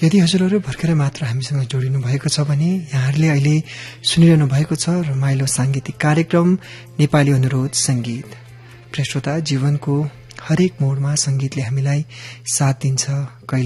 यदि हजुरहरू भर्खरै मात्र हामीसँग जोडिनु भएको छ भने यहाँहरूले अहिले सुनिरहनु भएको छ रमाइलो सांगीतिक कार्यक्रम नेपाली अनुरोध संगीत। प्रिय श्रोता, जीवनको हरेक मोडमा संगीतले हामीलाई साथ दिन्छ।